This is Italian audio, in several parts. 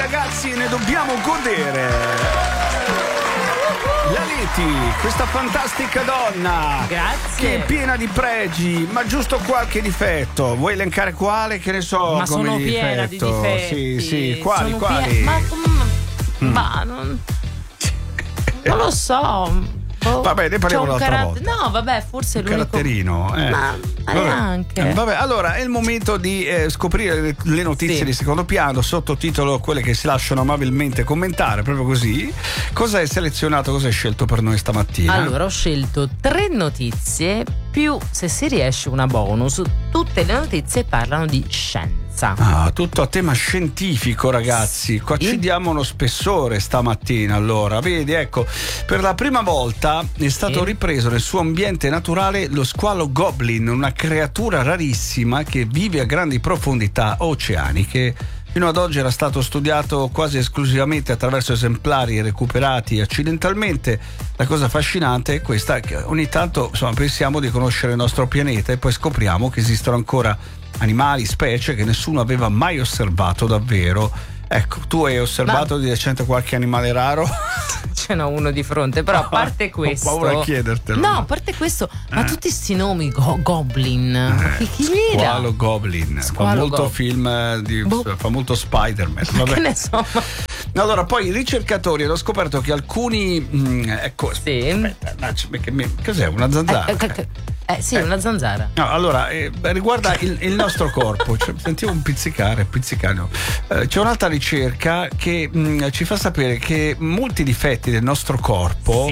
ragazzi, ne dobbiamo godere. La Leti, questa fantastica donna. Grazie. Che è piena di pregi, ma giusto qualche difetto. Vuoi elencare quale? Che ne so, ma come sono difetto? piena di difetti. Sì, quali, Sono quali? Ma non lo so. Vabbè, ne parliamo l'altra volta. No, vabbè, forse un l'unico caratterino. Ma neanche. Vabbè, allora è il momento di scoprire le notizie di secondo piano, sottotitolo quelle che si lasciano amabilmente commentare, proprio così. Cosa hai selezionato, cosa hai scelto per noi stamattina? Allora, ho scelto 3 notizie più, se si riesce, una bonus. Tutte le notizie parlano di scienza. Tutto a tema scientifico, ragazzi. Qua ci diamo uno spessore stamattina. Allora, vedi, ecco, per la prima volta è stato ripreso nel suo ambiente naturale lo squalo goblin, una creatura rarissima che vive a grandi profondità oceaniche. Fino ad oggi era stato studiato quasi esclusivamente attraverso esemplari recuperati accidentalmente. La cosa affascinante è questa, che ogni tanto pensiamo di conoscere il nostro pianeta e poi scopriamo che esistono ancora animali, specie che nessuno aveva mai osservato davvero. Ecco, tu hai osservato di recente qualche animale raro? Ce n'ho uno di fronte, però a parte questo. Ho paura a chiedertelo. No, a parte questo, ma tutti sti nomi, Goblin. Chi era? Squalo Goblin. Fa molto film fa molto Spider-Man. Vabbè. Che ne so. Allora, poi i ricercatori hanno scoperto che alcuni. Ecco, aspetta, cos'è? Una zanzara? Sì, una zanzara. No, allora, riguarda il nostro corpo, sentivo un pizzicare. C'è un'altra ricerca che ci fa sapere che molti difetti del nostro corpo,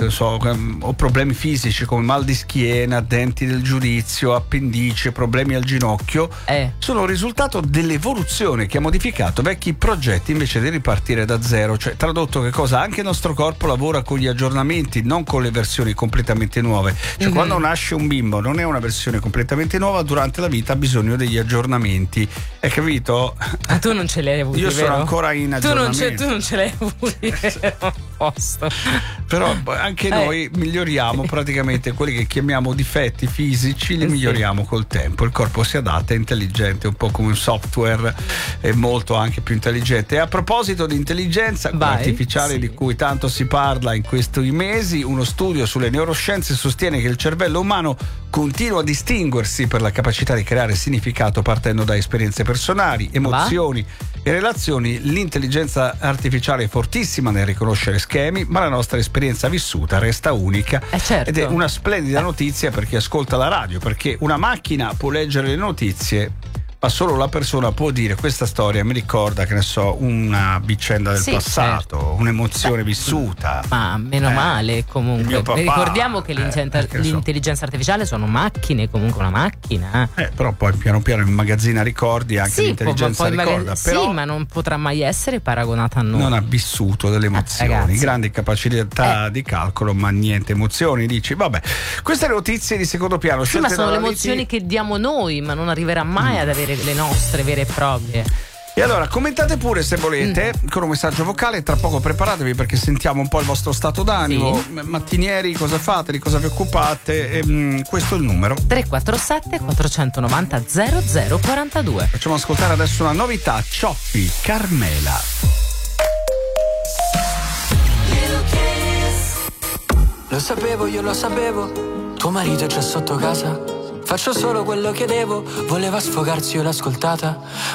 o problemi fisici come mal di schiena, denti del giudizio, appendice, problemi al ginocchio, sono il risultato dell'evoluzione che ha modificato vecchi progetti invece di ripartire da zero. Cioè, tradotto, che cosa? Anche il nostro corpo lavora con gli aggiornamenti, non con le versioni completamente nuove. Cioè, quando nasce un bimbo non è una versione completamente nuova, durante la vita ha bisogno degli aggiornamenti, hai capito? Ma tu non ce l'hai avuti, io vero? sono ancora in aggiornamento. Tu non ce l'hai avuti, vero? Posto. Però anche noi miglioriamo praticamente quelli che chiamiamo difetti fisici, li miglioriamo col tempo. Il corpo si adatta, è intelligente, un po' come un software, è molto anche più intelligente. E a proposito di intelligenza artificiale di cui tanto si parla in questi mesi, uno studio sulle neuroscienze sostiene che il cervello umano continua a distinguersi per la capacità di creare significato partendo da esperienze personali, emozioni e relazioni. L'intelligenza artificiale è fortissima nel riconoscere schemi, ma la nostra esperienza vissuta resta unica. Certo. Ed è una splendida notizia per chi ascolta la radio, perché una macchina può leggere le notizie, ma solo la persona può dire: questa storia mi ricorda, che ne so, una vicenda del passato, un'emozione vissuta. Ma meno male, comunque. Ricordiamo che l'intelligenza artificiale sono macchine, comunque una macchina. Però poi piano piano immagazzina ricordi, anche l'intelligenza ricorda. Però ma non potrà mai essere paragonata a noi. Non ha vissuto delle emozioni, grandi capacità di calcolo, ma niente emozioni, dici. Vabbè, queste notizie di secondo piano. Sì, ma sono le emozioni che diamo noi, ma non arriverà mai ad avere le nostre vere e proprie. E allora commentate pure se volete con un messaggio vocale. Tra poco preparatevi, perché sentiamo un po' il vostro stato d'animo. Mattinieri, cosa fate, di cosa vi occupate? Questo è il numero 347 490 0042. Facciamo ascoltare adesso una novità: Cioffi, Carmela. Lo sapevo, io lo sapevo, tuo marito c'è sotto casa. Faccio solo quello che devo, voleva sfogarsi, io l'ho ascoltata,